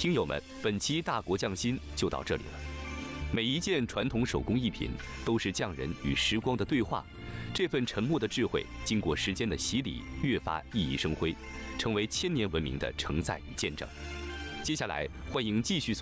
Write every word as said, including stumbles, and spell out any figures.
听友们，本期大国匠心就到这里了。每一件传统手工艺品都是匠人与时光的对话，这份沉默的智慧，经过时间的洗礼，越发熠熠生辉，成为千年文明的承载与见证。接下来，欢迎继续锁